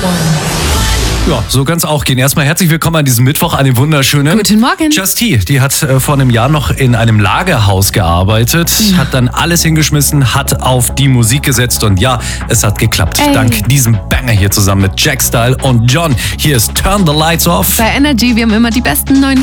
Ja, so kann's auch gehen. Erstmal herzlich willkommen an diesem Mittwoch, an dem wunderschönen. Guten Morgen. Just T, die hat vor einem Jahr noch in einem Lagerhaus gearbeitet, hat dann alles hingeschmissen, hat auf die Musik gesetzt und ja, es hat geklappt. Ey. Dank diesem Banger hier zusammen mit Jack Style und John. Hier ist Turn the Lights Off. Bei Energy, wir haben immer die besten neuen